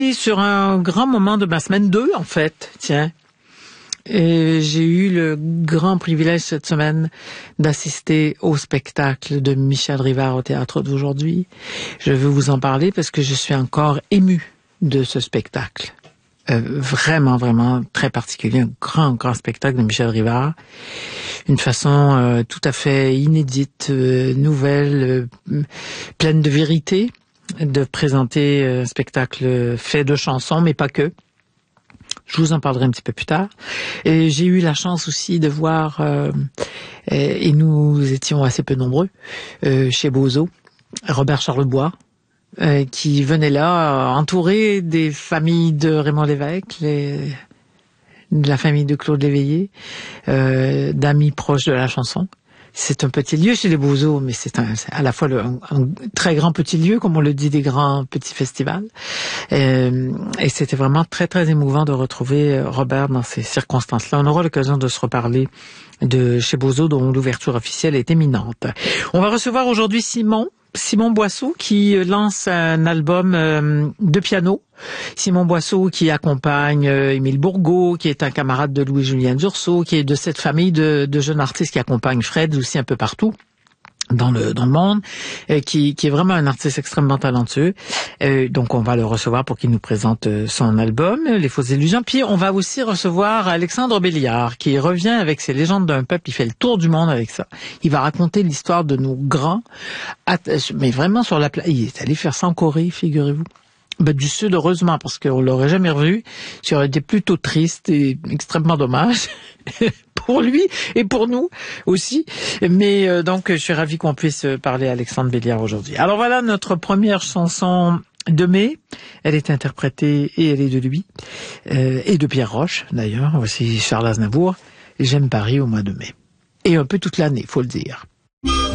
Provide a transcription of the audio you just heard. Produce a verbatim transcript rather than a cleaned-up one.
Et sur un grand moment de ma semaine deux, en fait, tiens. Et j'ai eu le grand privilège cette semaine d'assister au spectacle de Michel Rivard au Théâtre d'Aujourd'hui. Je veux vous en parler parce que je suis encore émue de ce spectacle. Euh, vraiment, vraiment très particulier. Un grand, grand spectacle de Michel Rivard. Une façon euh, tout à fait inédite, euh, nouvelle, euh, pleine de vérité, de présenter un spectacle fait de chansons, mais pas que. Je vous en parlerai un petit peu plus tard. Et j'ai eu la chance aussi de voir, euh, et nous étions assez peu nombreux, euh, chez Bozo, Robert Charlebois, euh, qui venait là, euh, entouré des familles de Raymond Lévesque, les, de la famille de Claude Léveillé, euh, d'amis proches de la chanson. C'est un petit lieu chez les Bozo, mais c'est, un, c'est à la fois le, un, un très grand petit lieu, comme on le dit des grands petits festivals. Euh, et c'était vraiment très, très émouvant de retrouver Robert dans ces circonstances-là. On aura l'occasion de se reparler de chez Bozo, dont l'ouverture officielle est imminente. On va recevoir aujourd'hui Simon, Simon Boisseau, qui lance un album euh, de piano. Simon Boisseau qui accompagne euh, Émile Bourgault, qui est un camarade de Louis-Julien Dursault, qui est de cette famille de, de jeunes artistes qui accompagnent Fred aussi un peu partout dans le dans le monde, euh, qui qui est vraiment un artiste extrêmement talentueux. Euh, donc on va le recevoir pour qu'il nous présente euh, son album Les Fausses Illusions. Puis on va aussi recevoir Alexandre Béliard qui revient avec ses légendes d'un peuple. Il fait le tour du monde avec ça. Il va raconter l'histoire de nos grands, mais vraiment sur la plage. Il est allé faire ça en Corée, figurez-vous. Ben, du Sud, heureusement, parce qu'on l'aurait jamais revu. Ça aurait été plutôt triste et extrêmement dommage pour lui et pour nous aussi. Mais euh, donc, je suis ravi qu'on puisse parler à Alexandre Béliard aujourd'hui. Alors voilà notre première chanson de mai. Elle est interprétée et elle est de lui, euh, et de Pierre Roche, d'ailleurs. Voici Charles Aznavour. J'aime Paris au mois de mai. Et un peu toute l'année, faut le dire.